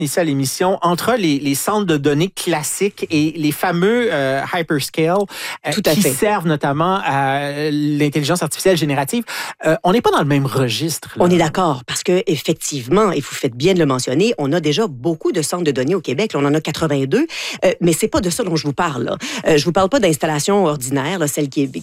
mentionné ça à l'émission, entre les centres de données classiques et les fameux hyperscale qui servent notamment à l'intelligence artificielle générative. On n'est pas dans le même registre. Là. On est d'accord, parce que effectivement, et vous faites bien de le mentionner, on a déjà beaucoup de centres de données au Québec. Là, on en a 82, mais c'est pas de ça dont je vous parle. Là. Je vous parle pas d'installations ordinaires, là, celles qui